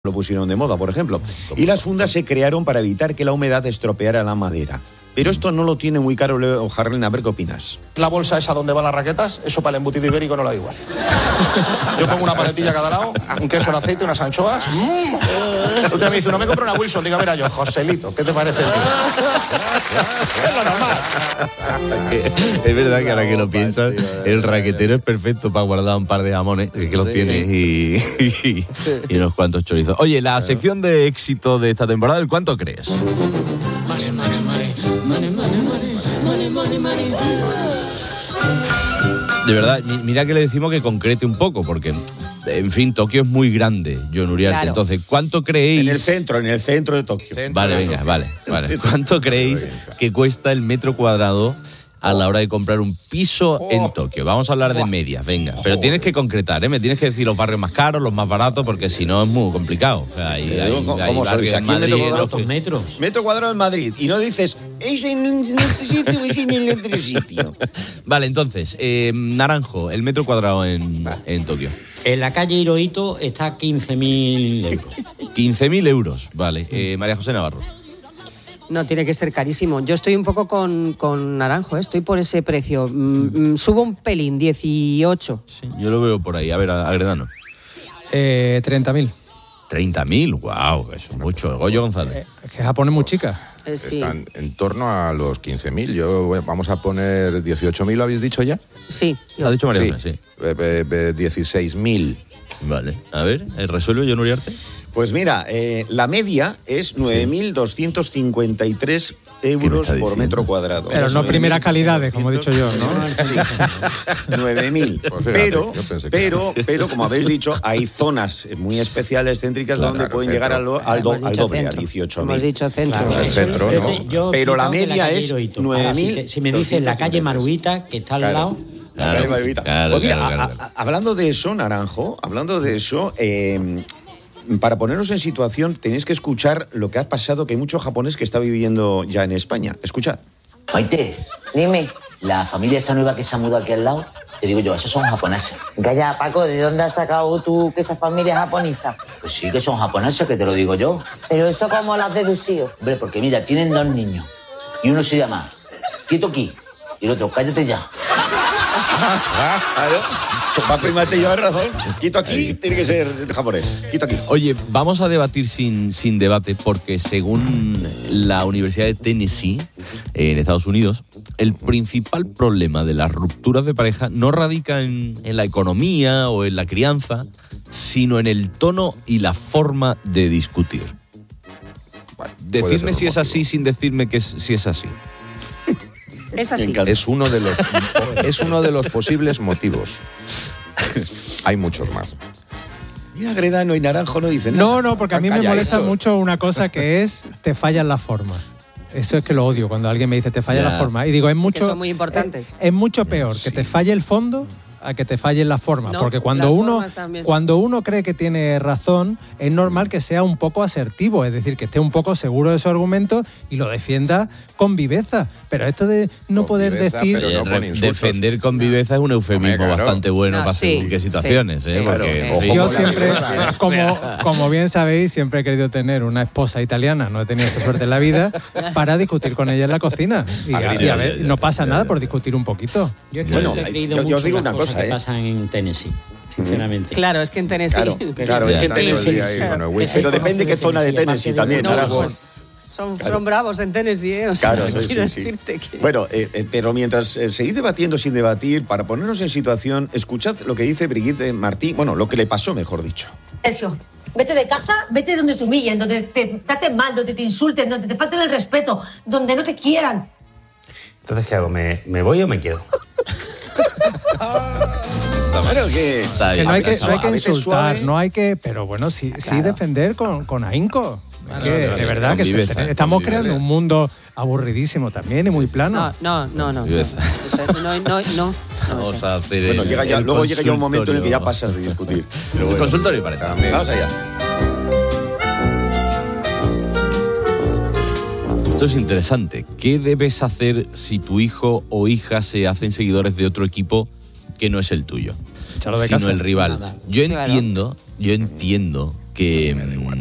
lo pusieron de moda, por ejemplo. Y las fundas se crearon para evitar que la humedad estropeara la madera. Pero esto no lo tiene muy caro Leo Harlen. A ver qué opinas. La bolsa esa donde van las raquetas, eso para el embutido ibérico no la da igual. Yo pongo una paletilla a cada lado, un queso en aceite, unas anchoas. Usted me dice, no me compro una Wilson. Diga, mira yo, Joselito, ¿qué te parece? Es lo normal. Es verdad que ahora que lo piensas, el raquetero es perfecto para guardar un par de jamones, que los tienes, y unos cuantos chorizos. Oye, la sección de éxito de esta temporada, ¿el cuánto crees? De verdad, mira que le decimos que concrete un poco, porque, en fin, Tokio es muy grande, Jon Uriarte. Claro. Entonces, ¿cuánto creéis? En el centro de Tokio. Vale, venga, vale. ¿Cuánto creéis que cuesta el metro cuadrado a la hora de comprar un piso en Tokio? Vamos a hablar de medias, venga. Pero tienes que concretar, ¿eh? Me tienes que decir los barrios más caros, los más baratos, porque si no es muy complicado. O sea, hay barrios en Madrid... Metro cuadrado en Madrid. Y no dices, es en este sitio o es en el otro sitio. Vale, entonces, Naranjo, el metro cuadrado en Tokio. En la calle Hirohito está 15.000 euros. 15.000 euros, vale. María José Navarro. No, tiene que ser carísimo. Yo estoy un poco con Naranjo, estoy por ese precio. Subo un pelín, 18. Sí, yo lo veo por ahí. A ver, Agredano. 30.000. 30.000, wow, eso es mucho. Goyo González. Es que Japón es muy chica. Sí. Están en torno a los 15.000. Vamos a poner 18.000, ¿lo habéis dicho ya? Sí. ¿Lo ha dicho María José? Sí. 16.000. Vale. A ver, ¿resuelve Jon Uriarte? Pues mira, la media es 9.253 euros por metro cuadrado. Pero no primeras calidades, como he dicho yo, ¿no? Sí. 9.000. Pues fíjate, pero, como habéis dicho, hay zonas muy especiales, céntricas, donde pueden llegar al doble, a 18.000. Hemos dicho centro. Claro, el centro, ¿no? Pero la media es 9.000. Si me dices la calle Maruita, que está al lado... Claro, pues mira, hablando de eso, Naranjo, para ponernos en situación, tenéis que escuchar lo que ha pasado, que hay mucho japonés que está viviendo ya en España. Escuchad. Maite, dime, la familia esta nueva que se ha mudado aquí al lado, te digo yo, esos son japoneses. Calla, Paco, ¿de dónde has sacado tú que esa familia es japonesa? Pues sí que son japoneses, que te lo digo yo. Pero eso, ¿cómo lo has deducido? Hombre, porque mira, tienen dos niños. Y uno se llama Quieto aquí. Y el otro, cállate ya. Paco y Mate llevan razón. Quito aquí, tiene que ser japonés. Quito aquí. Oye, vamos a debatir sin debate, porque según la Universidad de Tennessee, en Estados Unidos, el principal problema de las rupturas de pareja no radica en la economía o en la crianza, sino en el tono y la forma de discutir. Decidme si es así sin decirme si es así. Es así. Es uno de los posibles motivos. Hay muchos más. Mira, Gredano y Naranjo no dicen nada. No, porque a mí me molesta mucho una cosa que es te fallan las formas. Eso es que lo odio, cuando alguien me dice te falla la forma. Y digo, es mucho... Que son muy importantes. Es mucho peor que te falle el fondo a que te falle la forma. No, porque cuando uno cree que tiene razón, es normal que sea un poco asertivo, es decir, que esté un poco seguro de su argumento y lo defienda con viveza. Pero esto de no poder decir... Defender con viveza es un eufemismo bastante bueno para según qué situaciones. Yo siempre, como bien sabéis, siempre he querido tener una esposa italiana, no he tenido esa suerte en la vida, para discutir con ella en la cocina. Y a ver, no pasa nada por discutir un poquito. Yo os digo una cosa, que pasan en Tennessee, sinceramente. Claro, es que en Tennessee... Claro, es que en Tennessee... Pero depende qué zona de Tennessee también, Naranjo. Son bravos en Tennessee, O sea, quiero decirte que... Bueno, pero mientras seguís debatiendo sin debatir, para ponernos en situación, escuchad lo que dice Brigitte Martí, bueno, lo que le pasó, mejor dicho. Sergio, vete de casa, vete donde te humillen, donde te traten mal, donde te insulten, donde te falten el respeto, donde no te quieran. Entonces, ¿qué hago? ¿Me voy o me quedo? Bueno, que no hay que insultar, no hay que... Pero bueno, sí defender con ahínco. De verdad que estamos creando un mundo aburridísimo también y muy plano. No. Vamos a hacer luego llega ya un momento en el que ya pasas de discutir. El consultorio parece. Vamos allá. Esto es interesante. ¿Qué debes hacer si tu hijo o hija se hacen seguidores de otro equipo que no es el tuyo, sino el rival? Yo entiendo que